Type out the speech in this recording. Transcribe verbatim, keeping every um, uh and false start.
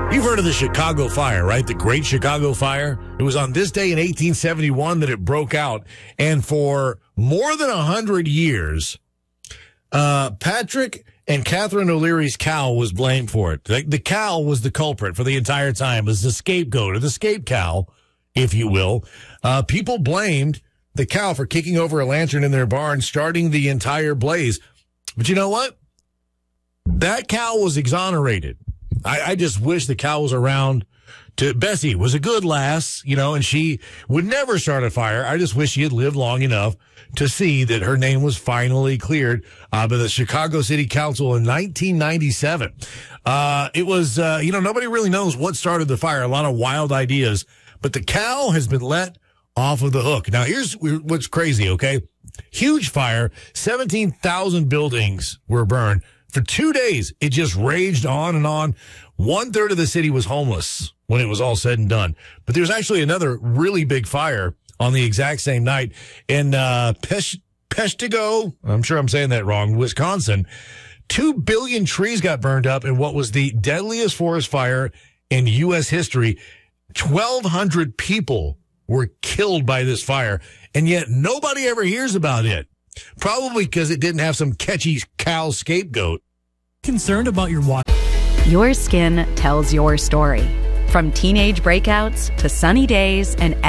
You've heard of the Chicago Fire, right? The Great Chicago Fire. It was on this day in eighteen seventy-one that it broke out. And for more than a hundred years, uh, Patrick and Catherine O'Leary's cow was blamed for it. The, the cow was the culprit for the entire time. It was the scapegoat, or the scape cow, if you will. Uh, people blamed the cow for kicking over a lantern in their barn, starting the entire blaze. But you know what? That cow was exonerated. I, I just wish the cow was around. To Bessie was a good lass, you know, and she would never start a fire. I just wish she had lived long enough to see that her name was finally cleared uh, by the Chicago City Council in nineteen ninety-seven. Uh, it was, uh, you know, nobody really knows what started the fire. A lot of wild ideas, but the cow has been let off of the hook. Now, here's what's crazy, okay? Huge fire, seventeen thousand buildings were burned. For two days, it just raged on and on. One third of the city was homeless when it was all said and done. But there's actually another really big fire on the exact same night in uh, Pesh- Peshtigo. I'm sure I'm saying that wrong. Wisconsin. Two billion trees got burned up in what was the deadliest forest fire in U S history. twelve hundred people were killed by this fire, and yet nobody ever hears about it. Probably because it didn't have some catchy cow scapegoat. Concerned about your water? Your skin tells your story. From teenage breakouts to sunny days and